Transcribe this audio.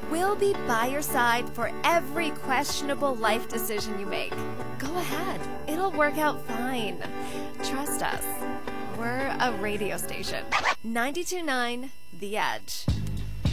We'll be by your side for every questionable life decision you make. Go ahead. It'll work out fine. Trust us. We're a radio station. 92.9 The Edge.